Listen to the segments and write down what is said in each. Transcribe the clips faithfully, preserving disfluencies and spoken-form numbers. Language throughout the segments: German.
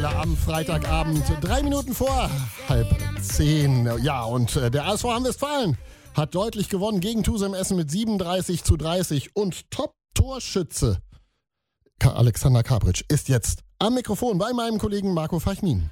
Lippe-Welle am Freitagabend. Drei Minuten vor halb zehn. Ja, und der A S V Hamm-Westfalen hat deutlich gewonnen gegen Tusem Essen mit siebenunddreißig zu dreißig. Und Top-Torschütze Alexander Kapritsch ist jetzt am Mikrofon bei meinem Kollegen Marco Feichmin.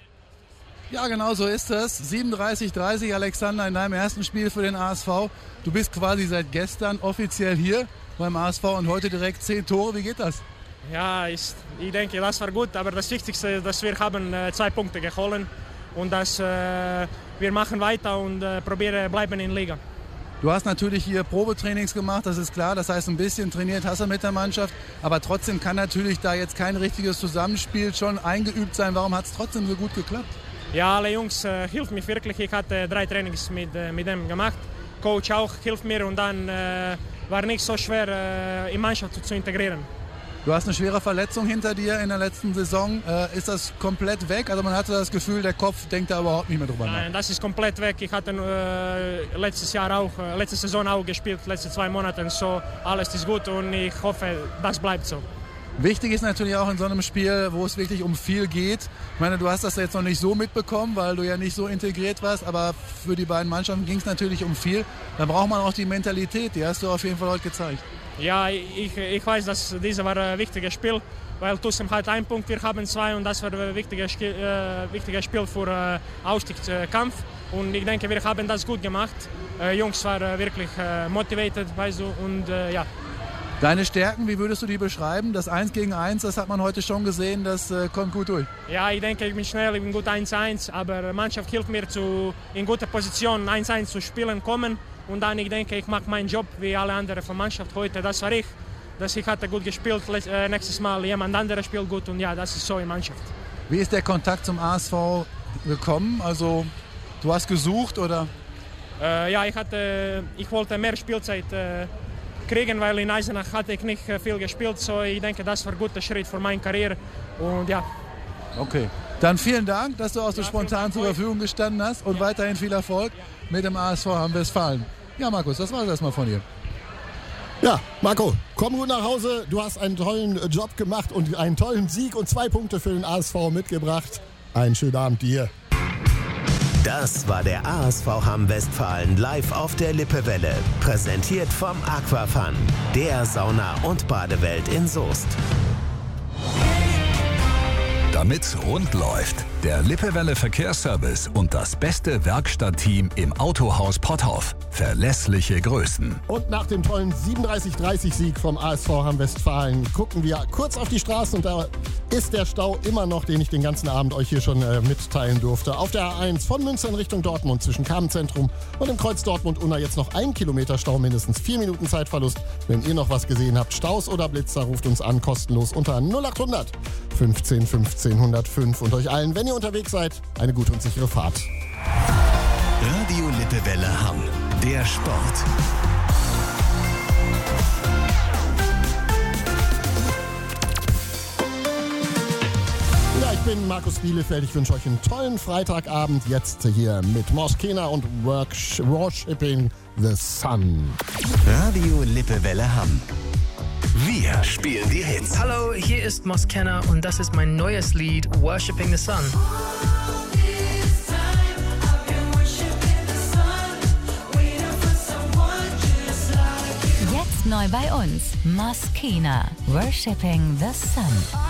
Ja, genau so ist es. siebenunddreißig dreißig, Alexander, in deinem ersten Spiel für den A S V. Du bist quasi seit gestern offiziell hier beim A S V und heute direkt zehn Tore. Wie geht das? Ja, ich, ich denke, das war gut, aber das Wichtigste ist, dass wir haben äh, zwei Punkte geholt und dass äh, wir machen weiter und äh, probieren bleiben in der Liga. Du hast natürlich hier Probetrainings gemacht, das ist klar, das heißt ein bisschen trainiert hast du mit der Mannschaft, aber trotzdem kann natürlich da jetzt kein richtiges Zusammenspiel schon eingeübt sein. Warum hat es trotzdem so gut geklappt? Ja, alle Jungs äh, hilft mir wirklich, ich hatte drei Trainings mit, äh, mit dem gemacht, Coach auch hilft mir und dann äh, war nicht so schwer äh, in Mannschaft zu, zu integrieren. Du hast eine schwere Verletzung hinter dir in der letzten Saison. Äh, ist das komplett weg? Also man hatte das Gefühl, der Kopf denkt da überhaupt nicht mehr drüber nach. Nein, das ist komplett weg. Ich hatte äh, letztes Jahr auch, äh, letzte Saison auch gespielt, letzte zwei Monate. So, alles ist gut und ich hoffe, das bleibt so. Wichtig ist natürlich auch in so einem Spiel, wo es wirklich um viel geht. Ich meine, du hast das jetzt noch nicht so mitbekommen, weil du ja nicht so integriert warst, aber für die beiden Mannschaften ging es natürlich um viel. Da braucht man auch die Mentalität, die hast du auf jeden Fall heute gezeigt. Ja, ich, ich weiß, dass dieses war ein wichtiges Spiel, weil Tusem hat einen Punkt, wir haben zwei und das war ein wichtiges, äh, wichtiges Spiel für äh, Ausstiegskampf. Und ich denke, wir haben das gut gemacht. Äh, Jungs waren wirklich äh, motiviert, weißt du, und äh, ja. Deine Stärken, wie würdest du die beschreiben? Das eins gegen eins, das hat man heute schon gesehen, das äh, kommt gut durch. Ja, ich denke, ich bin schnell, ich bin gut eins eins, aber die Mannschaft hilft mir, zu, in guter Position eins eins zu spielen, kommen. Und dann, ich denke, ich mache meinen Job wie alle anderen von der Mannschaft heute. Das war ich, dass ich hatte gut gespielt, äh, nächstes Mal jemand anderes spielt gut und ja, das ist so in der Mannschaft. Wie ist der Kontakt zum A S V gekommen? Also, du hast gesucht oder? Äh, ja, ich, hatte, ich wollte mehr Spielzeit äh, kriegen, weil in Eisenach hatte ich nicht viel gespielt. So, ich denke, das war ein guter Schritt für meine Karriere. Und ja. Okay, dann vielen Dank, dass du auch so ja, spontan zur Verfügung gestanden hast und ja. weiterhin viel Erfolg mit dem A S V Hamm-Westfalen. Ja, Markus, das war es erstmal von dir. Ja, Marco, komm gut nach Hause. Du hast einen tollen Job gemacht und einen tollen Sieg und zwei Punkte für den A S V mitgebracht. Einen schönen Abend dir. Das war der A S V Hamm-Westfalen live auf der Lippe-Welle. Präsentiert vom Aquafun, der Sauna- und Badewelt in Soest. Damit's rund läuft, der Lippe-Welle Verkehrsservice und das beste Werkstattteam im Autohaus Potthoff. Verlässliche Größen. Und nach dem tollen siebenunddreißig dreißig Sieg vom A S V Hamm-Westfalen gucken wir kurz auf die Straßen und da ist der Stau immer noch, den ich den ganzen Abend euch hier schon äh, mitteilen durfte. Auf der A eins von Münster in Richtung Dortmund zwischen Kamenzentrum und dem Kreuz Dortmund-Unna jetzt noch ein Kilometer Stau, mindestens vier Minuten Zeitverlust. Wenn ihr noch was gesehen habt, Staus oder Blitzer, ruft uns an, kostenlos unter null acht hundert fünfzehn fünfzehn hundertfünf und euch allen, wenn ihr unterwegs seid, eine gute und sichere Fahrt. Radio Lippe-Welle Hamm, der Sport. Ja, ich bin Markus Bielefeld. Ich wünsche euch einen tollen Freitagabend jetzt hier mit Moskena und Work- Worshipping the Sun. Radio Lippe-Welle Hamm. Wir spielen die Hits. Hallo, hier ist Moskena und das ist mein neues Lied Worshipping the Sun. Jetzt neu bei uns, Moskena, Worshipping the Sun.